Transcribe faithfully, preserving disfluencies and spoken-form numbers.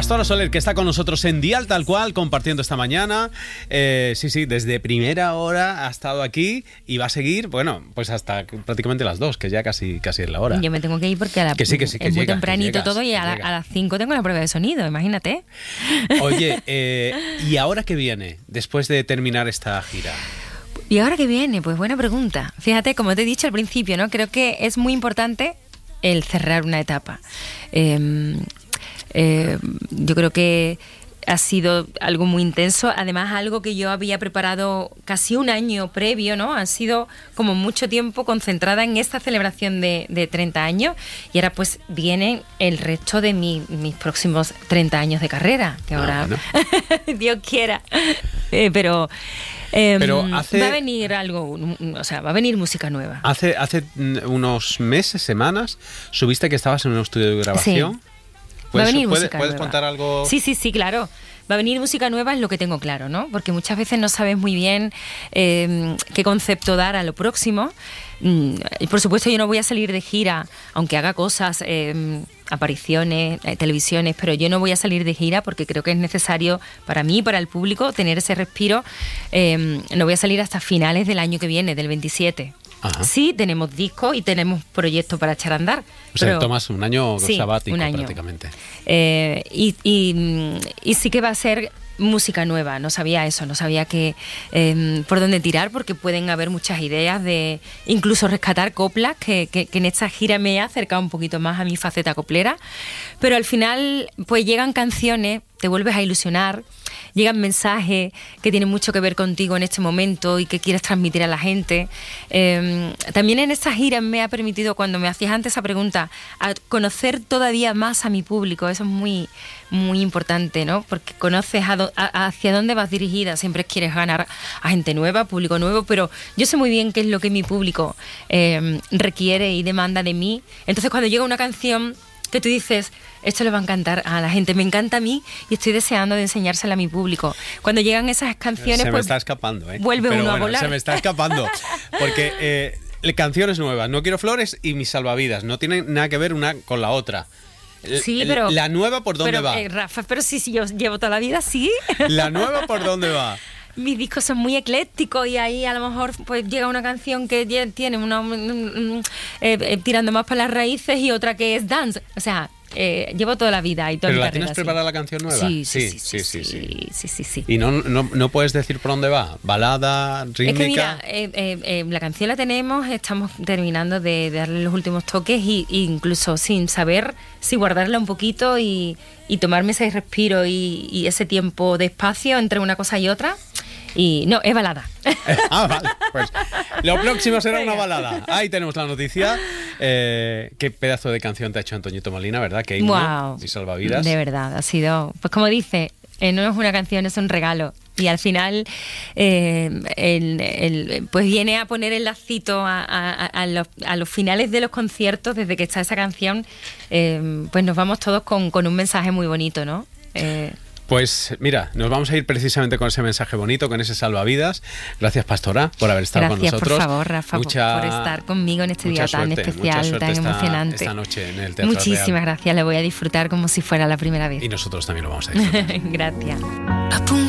Pastora Soler, que está con nosotros en Dial Tal Cual, compartiendo esta mañana. Eh, sí, sí, desde primera hora ha estado aquí y va a seguir, bueno, pues hasta prácticamente las dos, que ya casi, casi es la hora. Yo me tengo que ir porque a la, que sí, que sí, que es muy llega, tempranito llegas, todo y a, la, a las cinco tengo la prueba de sonido, imagínate. Oye, eh, ¿y ahora qué viene después de terminar esta gira? ¿Y ahora qué viene? Pues buena pregunta. Fíjate, como te he dicho al principio, ¿no? Creo que es muy importante el cerrar una etapa. Eh, eh, yo creo que ha sido algo muy intenso, además algo que yo había preparado casi un año previo, ¿no? Ha sido como mucho tiempo concentrada en esta celebración de, de treinta años y ahora pues viene el resto de mi, mis próximos treinta años de carrera, que ahora, ah, bueno. Dios quiera, eh, pero... Eh, Pero hace, va a venir algo, o sea, va a venir música nueva. Hace, hace unos meses, semanas, subiste que estabas en un estudio de grabación. Sí. Va a venir ¿Puedes, música ¿Puedes nueva. contar algo? Sí, sí, sí, claro. Va a venir música nueva, es lo que tengo claro, ¿no? Porque muchas veces no sabes muy bien eh, qué concepto dar a lo próximo. Mm, y por supuesto yo no voy a salir de gira, aunque haga cosas, eh, apariciones, eh, televisiones, pero yo no voy a salir de gira porque creo que es necesario para mí, para el público, tener ese respiro. Eh, no voy a salir hasta finales del año que viene, del veintisiete. Ajá. Sí, tenemos discos y tenemos proyectos para echar a andar. O sea, pero, tomas un año sí, sabático un año. prácticamente. Eh, y, y, y sí que va a ser música nueva, no sabía eso, no sabía que eh, por dónde tirar, porque pueden haber muchas ideas de incluso rescatar coplas, que, que, que en esta gira me he acercado un poquito más a mi faceta coplera, pero al final pues llegan canciones, te vuelves a ilusionar, llegan mensajes que tienen mucho que ver contigo en este momento y que quieres transmitir a la gente. Eh, también en esta gira me ha permitido, cuando me hacías antes esa pregunta, a conocer todavía más a mi público. Eso es muy, muy importante, ¿no? Porque conoces a do, a, hacia dónde vas dirigida. Siempre quieres ganar a gente nueva, público nuevo, pero yo sé muy bien qué es lo que mi público eh, requiere y demanda de mí. Entonces, cuando llega una canción que tú dices, esto le va a encantar a la gente, me encanta a mí y estoy deseando de enseñársela a mi público. Cuando llegan esas canciones, se me pues está escapando, ¿eh? vuelve Pero uno bueno, a volar. Se me está escapando, porque eh, canciones nuevas, No quiero flores y Mis salvavidas, no tienen nada que ver una con la otra. Sí, pero... ¿La nueva por dónde pero, va? Eh, Rafa, pero sí, sí, yo llevo toda la vida, sí. ¿La nueva por dónde va? Mis discos son muy eclécticos y ahí a lo mejor pues llega una canción que tiene una, un, un, eh, eh, tirando más para las raíces y otra que es dance. O sea, eh, llevo toda la vida y toda ¿Pero mi la carrera, tienes preparada la canción nueva? Sí, sí, sí, sí, sí, sí, sí, sí, sí, sí. ¿Y no, no, no puedes decir por dónde va? ¿Balada, rítmica? Es que mira, eh, eh, eh, la canción la tenemos, estamos terminando de, de darle los últimos toques y, y incluso sin saber si guardarla un poquito y, y tomarme ese respiro y, y ese tiempo de espacio entre una cosa y otra. Y no, es balada. Ah, vale. Pues lo próximo será una balada. Ahí tenemos la noticia. Eh, qué pedazo de canción te ha hecho Antoñito Molina, ¿verdad? Qué himno, wow. Y salvavidas. De verdad, ha sido, pues como dice, eh, no es una canción, es un regalo. Y al final, eh, el, el, pues viene a poner el lacito a, a, a, los, a los finales de los conciertos, desde que está esa canción, eh, pues nos vamos todos con, con un mensaje muy bonito, ¿no? Eh, Pues mira, nos vamos a ir precisamente con ese mensaje bonito, con ese salvavidas. Gracias, Pastora, por haber estado Gracias, con nosotros. Gracias, por favor, Rafa, mucha, por estar conmigo en este día suerte, tan especial, tan esta, emocionante. Esta noche en el Teatro Muchísimas Real. gracias, le voy a disfrutar como si fuera la primera vez. Y nosotros también lo vamos a disfrutar. Gracias.